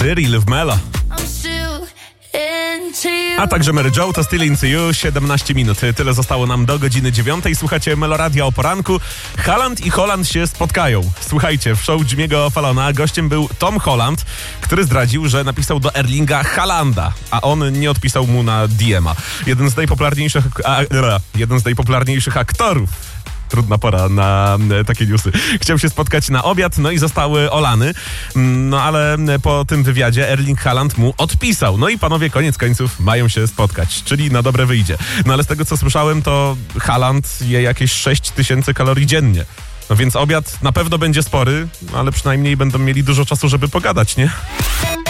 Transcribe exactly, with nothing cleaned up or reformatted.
Cyril w Melo. A także Mary Jo, to Still Into You, siedemnaście minut. Tyle zostało nam do godziny dziewiątej. Słuchacie Meloradia o poranku. Haaland i Holland się spotkają. Słuchajcie, w show Jimmy'ego Fallona gościem był Tom Holland, który zdradził, że napisał do Erlinga Haalanda, a on nie odpisał mu na D M a. Jeden z najpopularniejszych, a, jeden z najpopularniejszych aktorów. Trudna pora na takie newsy. Chciał się spotkać na obiad, no i zostały olany. No ale po tym wywiadzie Erling Haaland mu odpisał. No i panowie koniec końców mają się spotkać, czyli na dobre wyjdzie. No ale z tego co słyszałem, to Haaland je jakieś sześć tysięcy kalorii dziennie. No więc obiad na pewno będzie spory, ale przynajmniej będą mieli dużo czasu, żeby pogadać, nie?